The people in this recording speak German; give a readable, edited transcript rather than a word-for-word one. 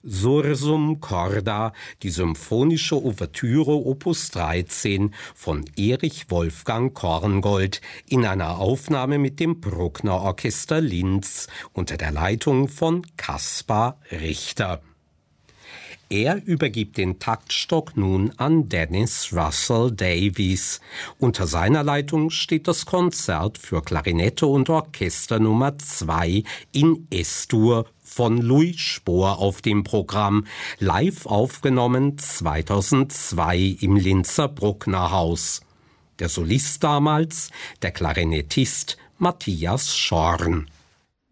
Sursum Corda, die symphonische Ouvertüre Opus 13 von Erich Wolfgang Korngold in einer Aufnahme mit dem Bruckner Orchester Linz unter der Leitung von Kaspar Richter. Er übergibt den Taktstock nun an Dennis Russell Davies. Unter seiner Leitung steht das Konzert für Klarinette und Orchester Nummer 2 in S-Dur von Louis Spohr auf dem Programm, live aufgenommen 2002 im Linzer Bruckner Haus. Der Solist damals, der Klarinettist Matthias Schorn.